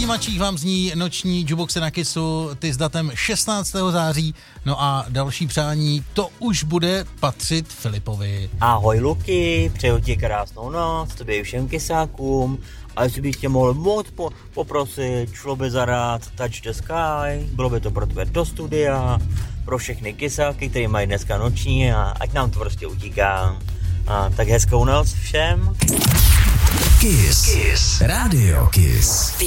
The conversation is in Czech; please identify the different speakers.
Speaker 1: nejmladších vám zní noční jukeboxy na Kissu, ty s datem 16. září, no a další přání, to už bude patřit Filipovi.
Speaker 2: Ahoj Luky, přeju ti krásnou noc, tobě i všem kysákům, a jestli bych tě mohl moc poprosit, šlo by zahrát Touch the Sky, bylo by to pro tebe do studia, pro všechny kysáky, který mají dneska noční a ať nám to prostě utíká. A tak hezkou noc všem.
Speaker 3: Kiss. Rádio Kiss.